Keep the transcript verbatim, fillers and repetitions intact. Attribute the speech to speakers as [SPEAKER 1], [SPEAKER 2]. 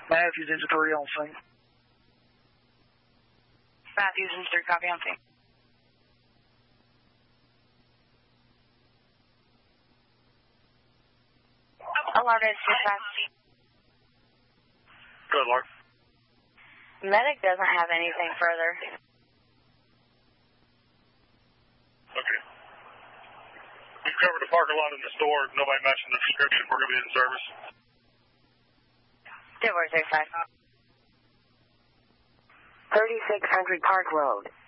[SPEAKER 1] Matthews, engine three on scene.
[SPEAKER 2] Matthews, engine three, copy on scene. Alarm is dispatch.
[SPEAKER 3] Good, Lark.
[SPEAKER 2] Medic doesn't have anything further.
[SPEAKER 3] Okay. We've covered the parking lot in the store. Nobody matching the description. We're going to be in service.
[SPEAKER 2] Two four six five.
[SPEAKER 4] thirty-six hundred Park Road.